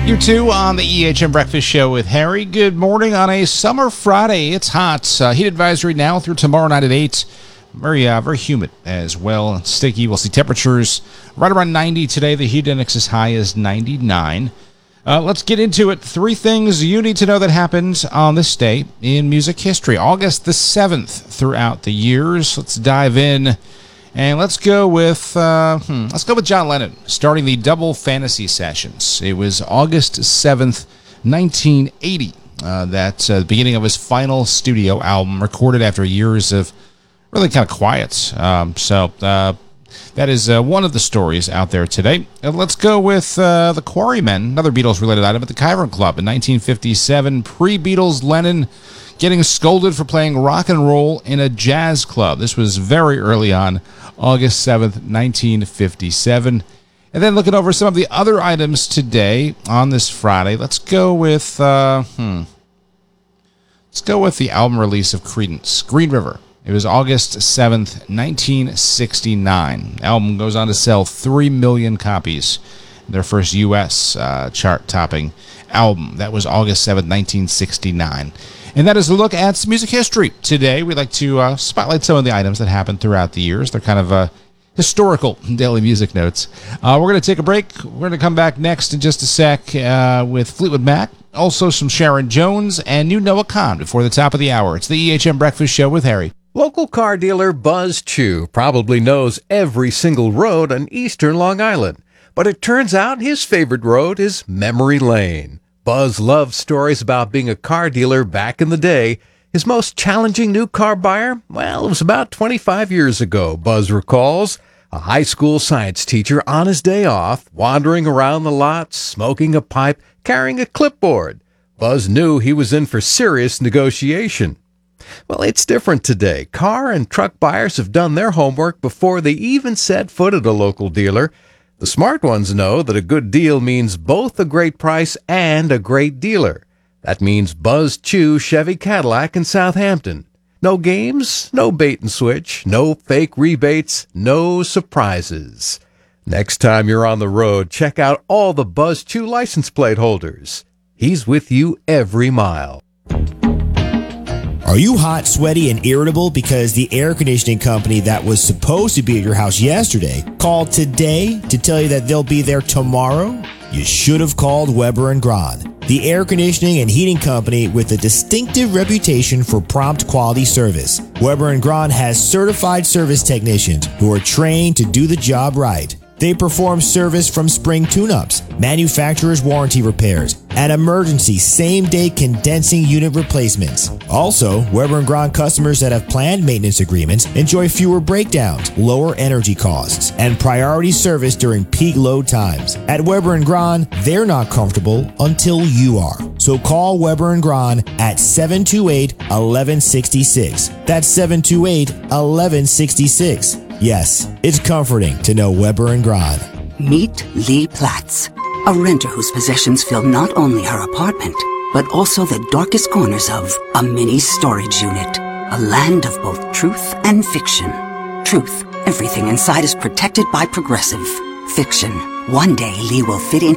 You two on the EHM Breakfast Show with Harry. Good morning on a summer Friday. It's hot. Heat advisory now through tomorrow night at 8. Very humid as well. It's sticky. We'll see temperatures right around 90 today. The heat index as high as 99. Let's get into it. 3 things you need to know that happened on this day in music history. August the 7th throughout the years. Let's dive in. And let's go with John Lennon starting the Double Fantasy Sessions. It was August 7th, 1980. That's the beginning of his final studio album, recorded after years of really kind of quiet. That is one of the stories out there today. Let's go with the Quarrymen, another Beatles-related item at the Cavern Club in 1957. Pre-Beatles Lennon getting scolded for playing rock and roll in a jazz club. This was very early on, August 7th, 1957. And then looking over some of the other items today on this Friday, let's go with the album release of Creedence, Green River. It was August 7th, 1969. The album goes on to sell 3 million copies. Their first U.S. chart-topping album. That was August 7th, 1969. And that is a look at music history. Today, we'd like to spotlight some of the items that happened throughout the years. They're kind of historical daily music notes. We're going to take a break. We're going to come back next in just a sec with Fleetwood Mac. Also some Sharon Jones and new Noah Kahan before the top of the hour. It's the EHM Breakfast Show with Harry. Local car dealer Buzz Chu probably knows every single road on eastern Long Island. But it turns out his favorite road is Memory Lane. Buzz loves stories about being a car dealer back in the day. His most challenging new car buyer? Well, it was about 25 years ago, Buzz recalls. A high school science teacher on his day off, wandering around the lot, smoking a pipe, carrying a clipboard. Buzz knew he was in for serious negotiation. Well, it's different today. Car and truck buyers have done their homework before they even set foot at a local dealer. The smart ones know that a good deal means both a great price and a great dealer. That means Buzz Chu Chevy Cadillac in Southampton. No games, no bait and switch, no fake rebates, no surprises. Next time you're on the road, check out all the Buzz Chu license plate holders. He's with you every mile. Are you hot, sweaty, and irritable because the air conditioning company that was supposed to be at your house yesterday called today to tell you that they'll be there tomorrow? You should have called Weber & Gran, the air conditioning and heating company with a distinctive reputation for prompt quality service. Weber & Gran has certified service technicians who are trained to do the job right. They perform service from spring tune-ups, manufacturer's warranty repairs, and emergency same-day condensing unit replacements. Also, Weber & Gran customers that have planned maintenance agreements enjoy fewer breakdowns, lower energy costs, and priority service during peak load times. At Weber & Gran, they're not comfortable until you are. So call Weber & Gran at 728-1166. That's 728-1166. Yes, it's comforting to know Weber & Gran. Meet Lee Platts, a renter whose possessions fill not only her apartment, but also the darkest corners of a mini storage unit. A land of both truth and fiction. Truth, everything inside is protected by Progressive. Fiction, one day Lee will fit in